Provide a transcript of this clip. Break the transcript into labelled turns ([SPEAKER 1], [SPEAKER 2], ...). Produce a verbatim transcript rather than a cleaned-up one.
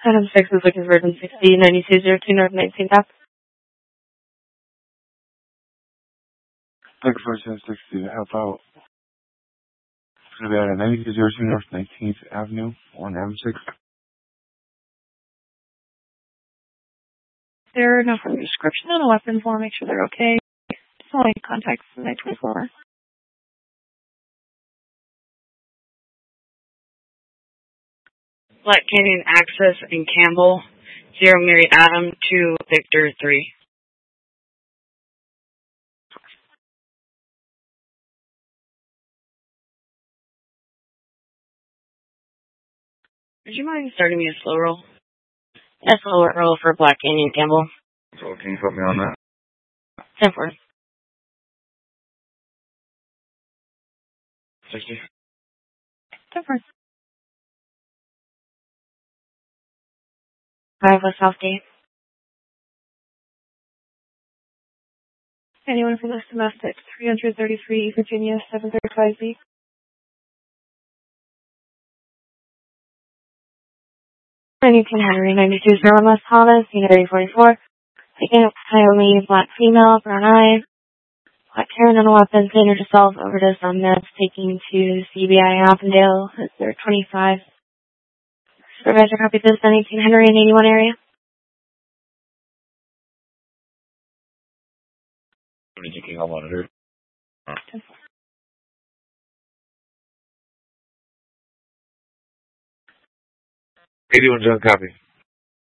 [SPEAKER 1] Item six is looking for Virgin sixty, ninety-two oh two North nineteenth Avenue.
[SPEAKER 2] Looking for ten sixty to help out. It's going to be at ninety-two oh two North nineteenth Avenue on M six.
[SPEAKER 1] There are no further description on the weapons. Want to make sure they're okay. Just only contact nine twenty-four.
[SPEAKER 3] Black Canyon Access in Campbell, zero Mary Adam, two Victor three. Would you mind starting me a slow roll? A slow roll for Black Canyon Campbell.
[SPEAKER 2] So can you put me on that?
[SPEAKER 3] ten four.
[SPEAKER 2] sixty.
[SPEAKER 1] ten four. Five West Southgate. Anyone from this domestic, three thirty-three Virginia, seven thirty-five Z. Bennington Henry, ninety-two Zero West Thomas, unit thirty forty-four. Again, Wyoming, black female, brown eye. Black Karen on a weapons, injured herself, overdose on meds, taking to C B I Avondale. It's their twenty-five. Supervisor, copy this, Bennington Henry in eighty-one area.
[SPEAKER 2] What did you think I'll monitor? eighty-one John, copy.